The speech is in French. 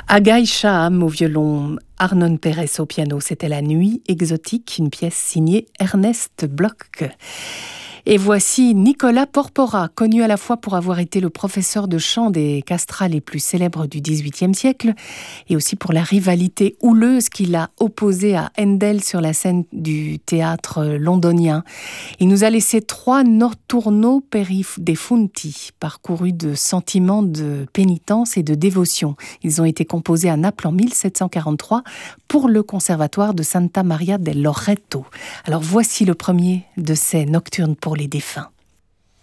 Agaï Chaham au violon, Arnon Pérez au piano, c'était La Nuit exotique, une pièce signée Ernest Bloch. Et voici Nicolas Porpora, connu à la fois pour avoir été le professeur de chant des castrats les plus célèbres du XVIIIe siècle et aussi pour la rivalité houleuse qu'il a opposée à Handel sur la scène du théâtre londonien. Il nous a laissé 3 Notturno per i defunti, parcourus de sentiments de pénitence et de dévotion. Ils ont été composés à Naples en 1743 pour le conservatoire de Santa Maria del Loreto. Alors voici le premier de ces nocturnes pour les défunts.